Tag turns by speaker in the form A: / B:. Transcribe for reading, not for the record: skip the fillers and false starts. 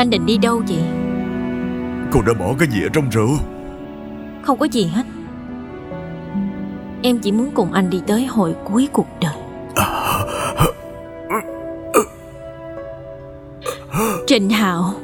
A: Anh định đi đâu vậy?
B: Cô đã bỏ cái gì ở trong rượu?
A: Không có gì hết. Em chỉ muốn cùng anh đi tới hồi cuối cuộc đời. Trình Hạo,